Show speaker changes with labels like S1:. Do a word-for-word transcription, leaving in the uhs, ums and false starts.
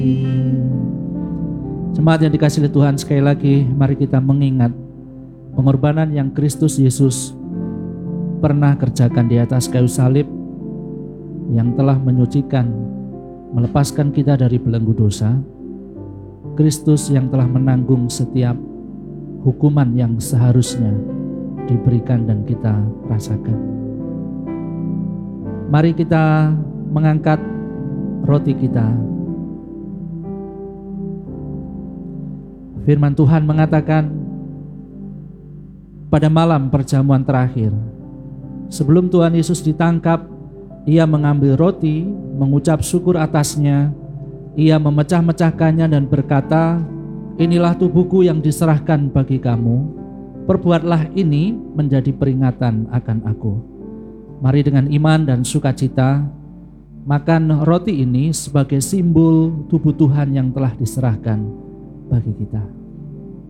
S1: Jemaat yang dikasihi Tuhan, sekali lagi mari kita mengingat pengorbanan yang Kristus Yesus pernah kerjakan di atas kayu salib, yang telah menyucikan, melepaskan kita dari belenggu dosa. Kristus yang telah menanggung setiap hukuman yang seharusnya diberikan dan kita rasakan. Mari kita mengangkat roti kita. Firman Tuhan mengatakan, pada malam perjamuan terakhir, sebelum Tuhan Yesus ditangkap, Ia mengambil roti, mengucap syukur atasnya, Ia memecah-mecahkannya dan berkata, inilah tubuhku yang diserahkan bagi kamu, perbuatlah ini menjadi peringatan akan aku. Mari dengan iman dan sukacita makan roti ini sebagai simbol tubuh Tuhan yang telah diserahkan bagi kita.